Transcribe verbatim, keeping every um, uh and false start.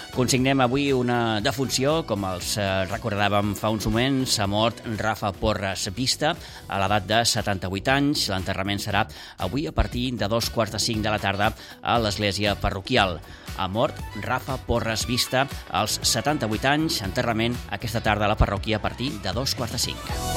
Consignem avui una defunció, com els recordàvem fa uns moments. Ha mort Rafa Porres Vista a l'edat de setanta-vuit anys. L'enterrament serà avui a partir de dos quarts de cinc de la tarda a l'església parroquial. Ha mort Rafa Porres Vista als setanta-vuit anys. Enterrament aquesta tarda a la parròquia a partir de dos quarts de cinc.